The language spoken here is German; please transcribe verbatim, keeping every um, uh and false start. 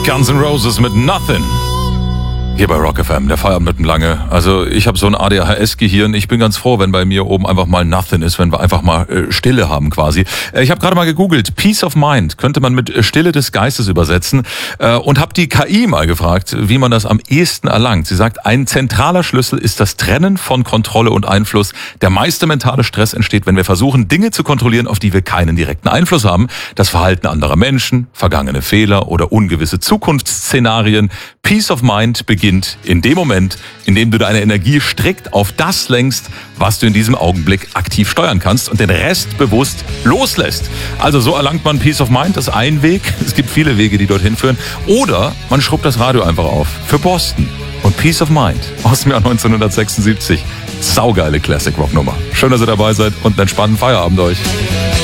Guns N' Roses mit Nothing. Hier bei Rock F M, der Feierabend mit dem Lange. Also ich habe so ein A D H S-Gehirn. Ich bin ganz froh, wenn bei mir oben einfach mal Nothing ist, wenn wir einfach mal äh, Stille haben quasi. Äh, ich habe gerade mal gegoogelt. Peace of Mind könnte man mit Stille des Geistes übersetzen. Äh, und habe die K I mal gefragt, wie man das am ehesten erlangt. Sie sagt, ein zentraler Schlüssel ist das Trennen von Kontrolle und Einfluss. Der meiste mentale Stress entsteht, wenn wir versuchen, Dinge zu kontrollieren, auf die wir keinen direkten Einfluss haben. Das Verhalten anderer Menschen, vergangene Fehler oder ungewisse Zukunftsszenarien. Peace of Mind beginnt in dem Moment, in dem du deine Energie strikt auf das lenkst, was du in diesem Augenblick aktiv steuern kannst und den Rest bewusst loslässt. Also so erlangt man Peace of Mind, das ist ein Weg. Es gibt viele Wege, die dorthin führen. Oder man schrubbt das Radio einfach auf. Für Boston. Und Peace of Mind aus dem Jahr neunzehnhundertsechsundsiebzig. Saugeile Classic-Rock-Nummer. Schön, dass ihr dabei seid und einen entspannten Feierabend euch.